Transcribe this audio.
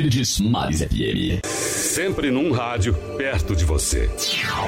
Verdes Mares FM. Sempre num rádio perto de você.